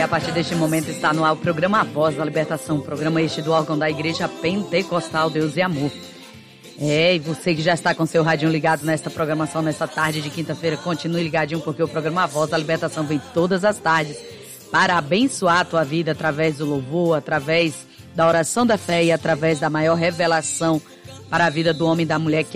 a partir deste momento está no ar o programa A Voz da Libertação, programa este do órgão da Igreja Pentecostal Deus e Amor. E você que já está com seu radinho ligado nesta programação, nesta tarde de quinta-feira, continue ligadinho, porque o programa A Voz da Libertação vem todas as tardes para abençoar a tua vida através do louvor, através da oração da fé e através da maior revelação para a vida do homem e da mulher que